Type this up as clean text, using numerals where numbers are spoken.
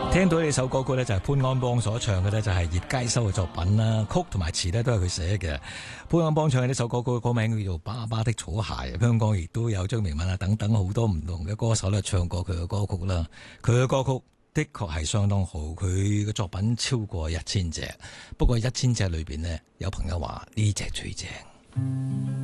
聽到呢首歌曲呢，就係潘安邦所唱嘅呢，就係葉佳修嘅作品啦，曲同埋詞呢都係佢寫嘅。潘安邦唱嘅呢首歌曲歌名叫做《爸爸的草鞋》，香港亦都有張明敏啊等等好多唔同嘅歌手咧唱過佢嘅歌曲啦。佢嘅歌曲的確係相當好，佢嘅作品超過1000隻，不過1000隻裏邊呢，有朋友話呢隻最正。